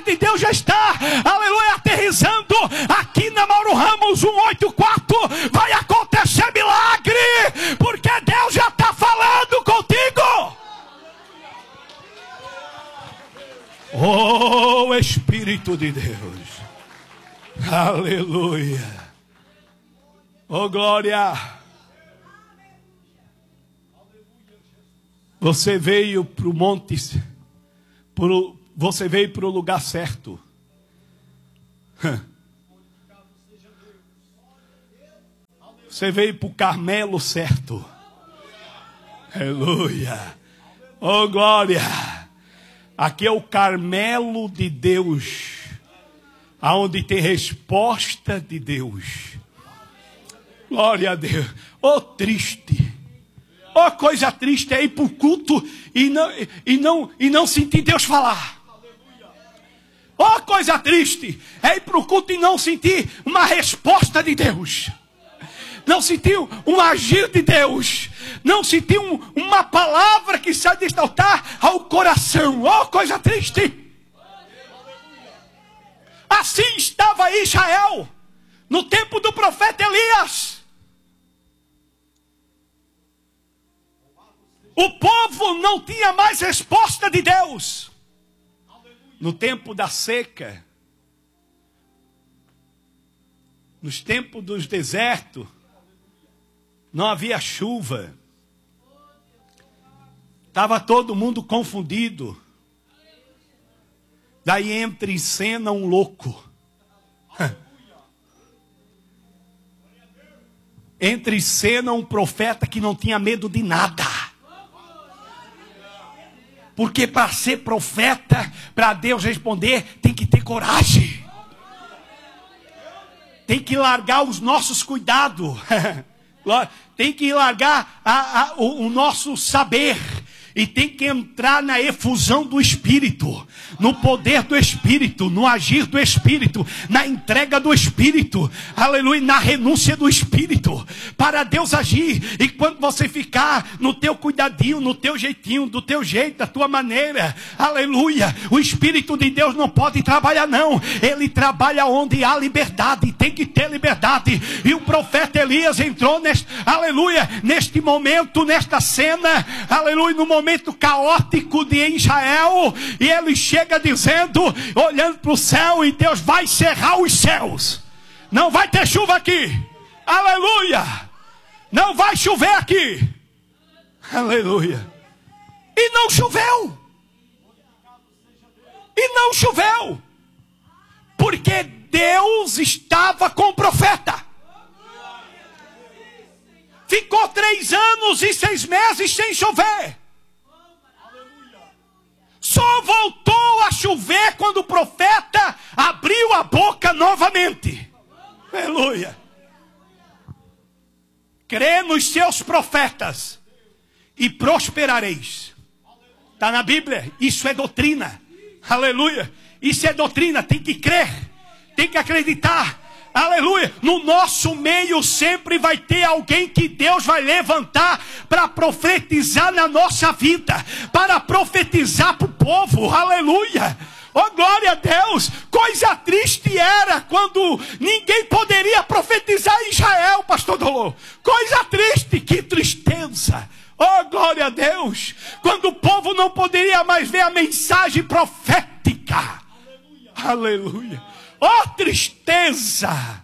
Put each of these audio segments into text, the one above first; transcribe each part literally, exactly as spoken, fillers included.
de Deus já está, aleluia, aterrissando aqui na Mauro Ramos cento e oitenta e quatro. Vai acontecer milagre, porque Deus já está falando contigo. Oh, Espírito de Deus, aleluia, oh glória. Você veio para o monte, pro, você veio para o lugar certo. Você veio para o Carmelo certo. Aleluia. Oh glória. Aqui é o Carmelo de Deus, aonde tem resposta de Deus. Glória a Deus. Oh triste. Oh coisa triste é ir para o culto e não, e, não, e não sentir Deus falar. Oh coisa triste é ir para o culto e não sentir uma resposta de Deus. Não sentiu um agir de Deus. Não sentiu um, uma palavra que sai deste altar ao coração. Oh, coisa triste. Assim estava Israel no tempo do profeta Elias. O povo não tinha mais resposta de Deus. No tempo da seca, nos tempos dos desertos, não havia chuva. Estava todo mundo confundido. Daí entra em cena um louco. Entra em cena um profeta que não tinha medo de nada. Porque para ser profeta, para Deus responder, tem que ter coragem. Tem que largar os nossos cuidados. Tem que largar a, a, o, o nosso saber. E tem que entrar na efusão do Espírito, no poder do Espírito, no agir do Espírito, na entrega do Espírito, aleluia, na renúncia do Espírito, para Deus agir. E quando você ficar no teu cuidadinho, no teu jeitinho, do teu jeito, da tua maneira, aleluia, o Espírito de Deus não pode trabalhar não. Ele trabalha onde há liberdade, tem que ter liberdade. E o profeta Elias entrou neste, aleluia, neste momento, nesta cena, aleluia, no momento momento caótico de Israel, e ele chega dizendo, olhando para o céu, e Deus vai cerrar os céus, não vai ter chuva aqui, aleluia, não vai chover aqui, aleluia, e não choveu, e não choveu, porque Deus estava com o profeta. Ficou três anos e seis meses sem chover. Só voltou a chover quando o profeta abriu a boca novamente. Aleluia. Crê nos seus profetas e prosperareis. Está na Bíblia. Isso é doutrina. Aleluia. Isso é doutrina. Tem que crer. Tem que acreditar. Aleluia, no nosso meio sempre vai ter alguém que Deus vai levantar para profetizar na nossa vida, para profetizar para o povo, aleluia, oh glória a Deus. Coisa triste era quando ninguém poderia profetizar em Israel, pastor Dolor, coisa triste, que tristeza, oh glória a Deus, quando o povo não poderia mais ver a mensagem profética, aleluia. Oh tristeza!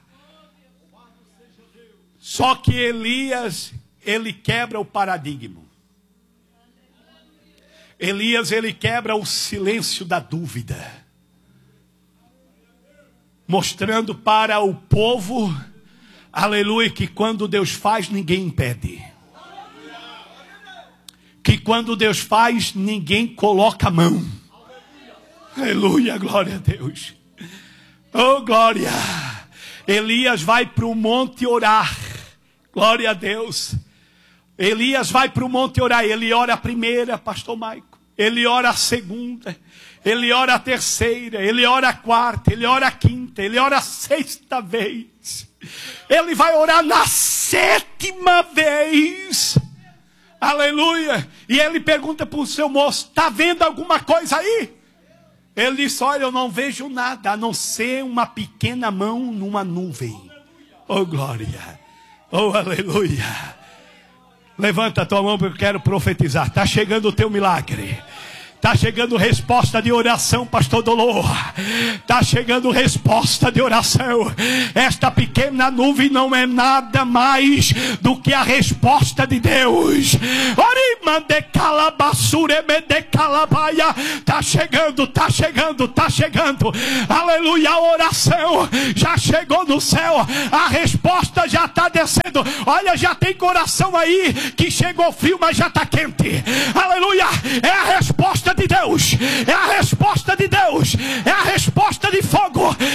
Só que Elias, ele quebra o paradigma. Elias, ele quebra o silêncio da dúvida. Mostrando para o povo, aleluia, que quando Deus faz, ninguém impede. Que quando Deus faz, ninguém coloca a mão. Aleluia, glória a Deus. Oh glória, Elias vai para o monte orar, glória a Deus, Elias vai para o monte orar, ele ora a primeira, pastor Maico, ele ora a segunda, ele ora a terceira, ele ora a quarta, ele ora a quinta, ele ora a sexta vez, ele vai orar na sétima vez, aleluia, e ele pergunta para o seu moço, está vendo alguma coisa aí? Ele disse, olha, eu não vejo nada, a não ser uma pequena mão numa nuvem. Oh, glória. Oh, aleluia. Levanta a tua mão porque eu quero profetizar. Está chegando o teu milagre. Está chegando resposta de oração, pastor Dolor. Está chegando resposta de oração. Esta pequena nuvem não é nada mais do que a resposta de Deus. Está chegando, está chegando, está chegando. Aleluia, a oração já chegou no céu. A resposta já está descendo. Olha, já tem coração aí que chegou frio, mas já está quente. Aleluia, é a resposta de Deus, é a resposta de Deus, é a resposta de fogo,